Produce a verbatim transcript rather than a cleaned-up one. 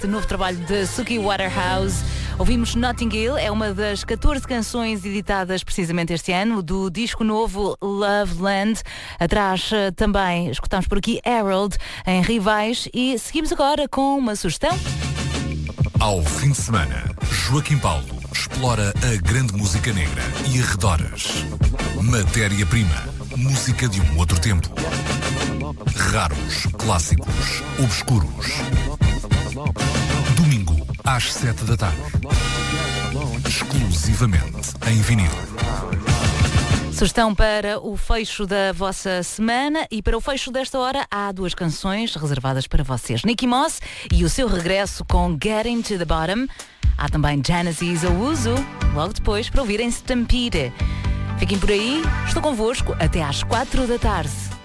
este novo trabalho de Suki Waterhouse. Ouvimos Notting Hill, é uma das catorze canções editadas precisamente este ano do disco novo Love Land. Atrás também escutamos por aqui Harold em Rivais e seguimos agora com uma sugestão. Ao fim de semana, Joaquim Paulo explora a grande música negra e arredores. Matéria-prima, música de um outro tempo. Raros, clássicos, obscuros. Domingo, às sete da tarde. Exclusivamente em vinil. Sugestão para o fecho da vossa semana e para o fecho desta hora há duas canções reservadas para vocês. Nicki Moss e o seu regresso com Getting to the Bottom. Há também Genesis Owusu, logo depois para ouvirem Stampede. Fiquem por aí, estou convosco até às quatro da tarde.